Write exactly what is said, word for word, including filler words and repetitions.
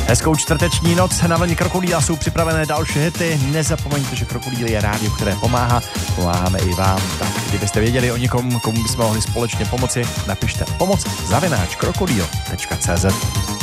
Hezkou čtvrteční noc na vlně Krokodýla jsou připravené další hity. Nezapomeňte, že Krokodýl je rádio, které pomáhá. Pomáháme i vám. Tak kdybyste věděli o někom, komu bychom mohli společně pomoci, napište pomoc zavináč krokodýl tečka cé zet.